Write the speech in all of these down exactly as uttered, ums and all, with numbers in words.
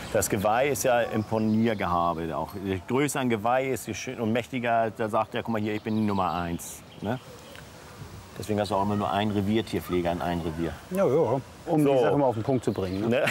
Das Geweih ist ja Imponiergehabe. Auch je größer ein Geweih ist, je schön und mächtiger, da sagt er, guck mal hier, ich bin die Nummer eins. Ne? Deswegen hast du auch immer nur einen Reviertierpfleger in einem Revier. Ja, ja, um So. die Sache mal auf den Punkt zu bringen. Ne? Ne?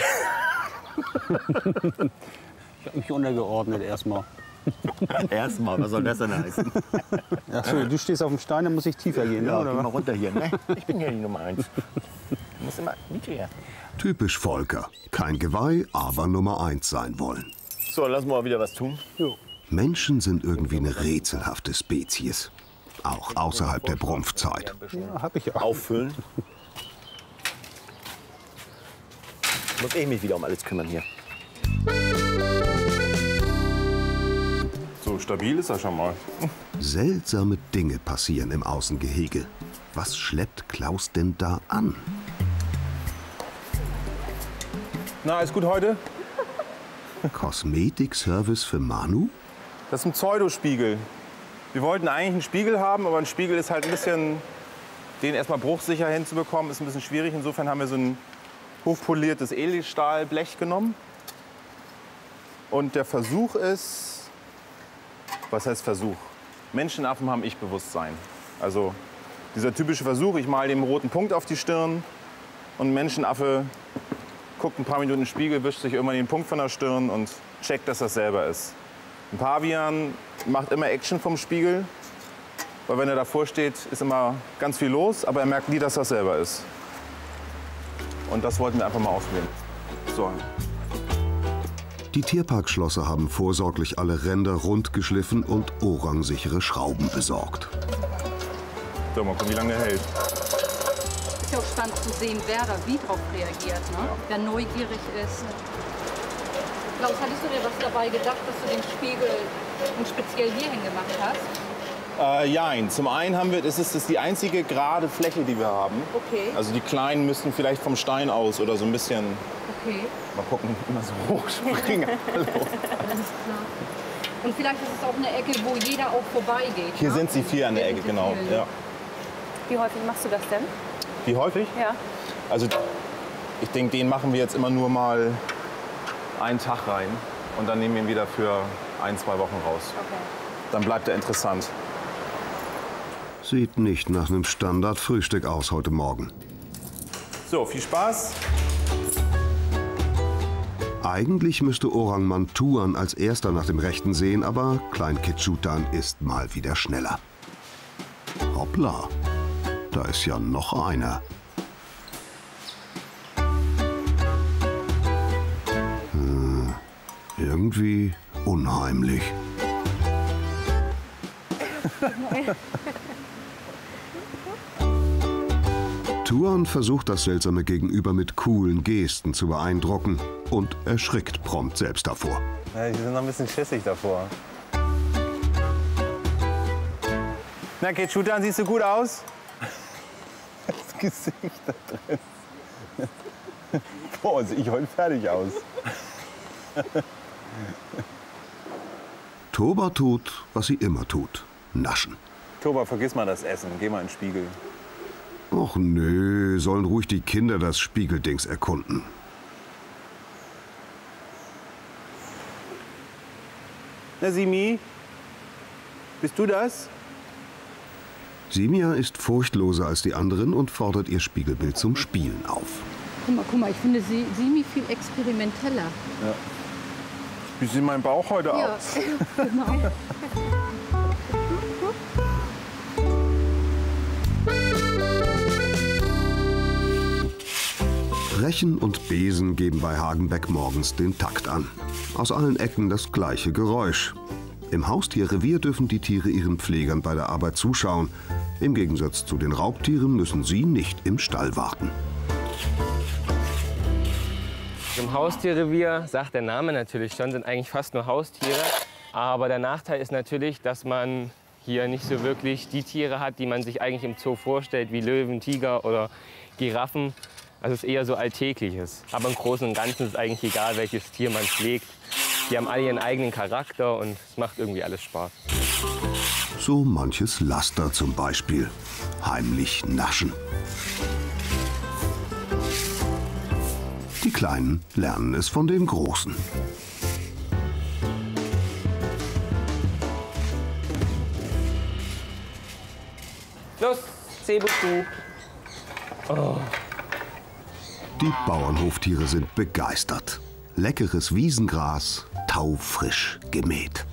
Ich habe mich untergeordnet erstmal. Erstmal, was soll das denn heißen? Ach so, du stehst auf dem Stein, dann muss ich tiefer gehen, Ja, oder geh mal was? runter hier. Ne? Ich bin hier die Nummer eins. Du musst immer niedriger. Typisch Volker. Kein Geweih, aber Nummer eins sein wollen. So, lass mal wieder was tun. Jo. Menschen sind irgendwie eine rätselhafte Spezies. Auch außerhalb der Brumpfzeit. Ja, hab ich ja. Auffüllen. Muss ich mich wieder um alles kümmern hier. So stabil ist er schon mal. Seltsame Dinge passieren im Außengehege. Was schleppt Klaus denn da an? Na, ist gut heute? Kosmetikservice für Manu? Das ist ein Pseudospiegel. Wir wollten eigentlich einen Spiegel haben, aber ein Spiegel ist halt ein bisschen, den erstmal bruchsicher hinzubekommen, ist ein bisschen schwierig. Insofern haben wir so ein hochpoliertes Edelstahlblech genommen. Und der Versuch ist, was heißt Versuch? Menschenaffen haben Ich-Bewusstsein. Also dieser typische Versuch, ich male den roten Punkt auf die Stirn und ein Menschenaffe guckt ein paar Minuten in den Spiegel, wischt sich irgendwann den Punkt von der Stirn und checkt, dass das selber ist. Ein Pavian macht immer Action vom Spiegel, weil wenn er davor steht, ist immer ganz viel los, aber er merkt nie, dass das selber ist. Und das wollten wir einfach mal ausprobieren. So. Die Tierparkschlosser haben vorsorglich alle Ränder rund geschliffen und orangsichere Schrauben besorgt. So, mal gucken, wie lange der hält. Ist ja auch spannend zu sehen, wer da wie drauf reagiert, ne? Ja. Wer neugierig ist. Klaus, hattest du dir was dabei gedacht, dass du den Spiegel speziell hierhin gemacht hast? Äh, jein. Zum einen haben wir, das ist, das ist die einzige gerade Fläche, die wir haben. Okay. Also die Kleinen müssten vielleicht vom Stein aus oder so ein bisschen, Okay, mal gucken, immer so hoch springen. Hallo. alles klar. Und vielleicht ist es auch eine Ecke, wo jeder auch vorbeigeht. Hier ne? sind sie vier an der Hier Ecke, sind sie genau. vier. Ja. Wie häufig machst du das denn? Wie häufig? Ja. Also ich denke, den machen wir jetzt immer nur mal einen Tag rein und dann nehmen wir ihn wieder für ein, zwei Wochen raus. Okay. Dann bleibt er interessant. Sieht nicht nach einem Standardfrühstück aus heute Morgen. So, viel Spaß. Eigentlich müsste Orangmann Tuan als erster nach dem Rechten sehen, aber Klein Kitschutan ist mal wieder schneller. Hoppla, da ist ja noch einer. Hm, irgendwie unheimlich. Tuan versucht das seltsame Gegenüber mit coolen Gesten zu beeindrucken und erschrickt prompt selbst davor. Ja, die sind noch ein bisschen schissig davor. Na, Kitschutan, siehst du gut aus? Das Gesicht da drin. Boah, sehe ich heute fertig aus. Toba tut, was sie immer tut. Naschen. Toba, vergiss mal das Essen. Geh mal in den Spiegel. Och nö, sollen ruhig die Kinder das Spiegeldings erkunden. Na, Simi? Bist du das? Simia ist furchtloser als die anderen und fordert ihr Spiegelbild zum Spielen auf. Guck mal, guck mal, ich finde Sie- Simi viel experimenteller. Wie sieht mein Bauch heute Ja, aus? genau. Rechen und Besen geben bei Hagenbeck morgens den Takt an. Aus allen Ecken das gleiche Geräusch. Im Haustierrevier dürfen die Tiere ihren Pflegern bei der Arbeit zuschauen. Im Gegensatz zu den Raubtieren müssen sie nicht im Stall warten. Im Haustierrevier, sagt der Name natürlich schon, sind eigentlich fast nur Haustiere. Aber der Nachteil ist natürlich, dass man hier nicht so wirklich die Tiere hat, die man sich eigentlich im Zoo vorstellt, wie Löwen, Tiger oder Giraffen. Also es ist eher so Alltägliches. Aber im Großen und Ganzen ist es eigentlich egal, welches Tier man pflegt. Die haben alle ihren eigenen Charakter und es macht irgendwie alles Spaß. So manches Laster zum Beispiel. Heimlich naschen. Die Kleinen lernen es von den Großen. Los, Zebuku. Oh. Die Bauernhoftiere sind begeistert. Leckeres Wiesengras, taufrisch gemäht.